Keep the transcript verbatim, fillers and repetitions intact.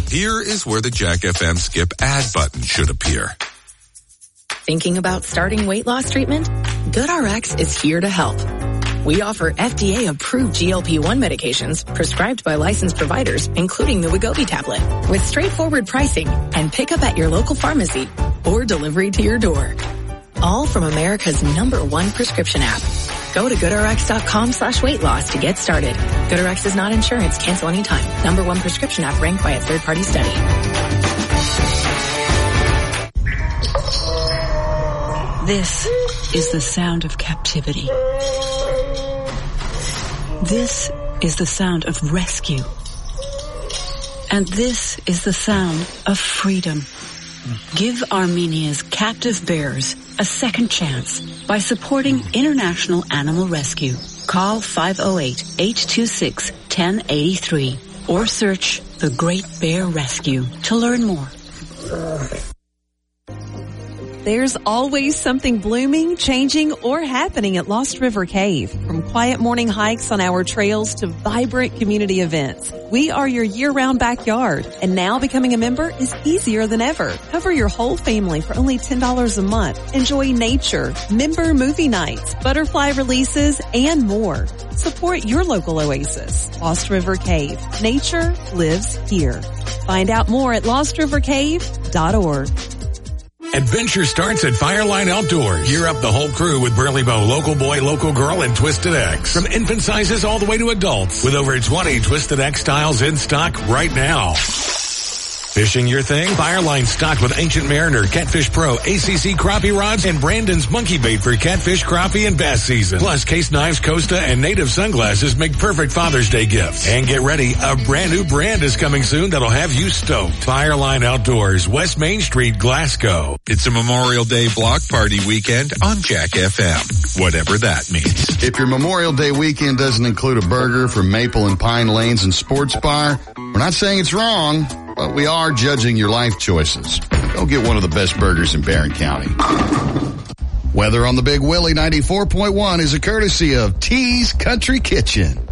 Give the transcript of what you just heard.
Here is where the Jack F M skip ad button should appear. Thinking about starting weight loss treatment? GoodRx is here to help. We offer F D A-approved G L P one medications prescribed by licensed providers, including the Wegovy tablet, with straightforward pricing and pickup at your local pharmacy or delivery to your door. All from America's number one prescription app. Go to GoodRx.com slash weight loss to get started. GoodRx is not insurance. Cancel anytime. Number one prescription app ranked by a third-party study. This is the sound of captivity. This is the sound of rescue. And this is the sound of freedom. Give Armenia's captive bears a second chance by supporting International Animal Rescue. Call five oh eight, eight two six, one oh eight three or search The Great Bear Rescue to learn more. There's always something blooming, changing, or happening at Lost River Cave. From quiet morning hikes on our trails to vibrant community events, we are your year-round backyard. And now becoming a member is easier than ever. Cover your whole family for only ten dollars a month. Enjoy nature, member movie nights, butterfly releases, and more. Support your local oasis. Lost River Cave. Nature lives here. Find out more at lost river cave dot org. Adventure starts at Fireline Outdoors. Gear up the whole crew with Burley Bow, Local Boy, Local Girl, and Twisted X. From infant sizes all the way to adults. With over twenty Twisted X styles in stock right now. Fishing your thing? Fireline stocked with Ancient Mariner, Catfish Pro, A C C crappie rods, and Brandon's Monkey Bait for catfish, crappie, and bass season. Plus, case knives, Costa, and native sunglasses make perfect Father's Day gifts. And get ready, a brand new brand is coming soon that'll have you stoked. Fireline Outdoors, West Main Street, Glasgow. It's a Memorial Day block party weekend on Jack F M, whatever that means. If your Memorial Day weekend doesn't include a burger from Maple and Pine Lanes and Sports Bar, we're not saying it's wrong, but we are judging your life choices. Go get one of the best burgers in Barron County. Weather on the Big Willie ninety-four point one is a courtesy of T's Country Kitchen.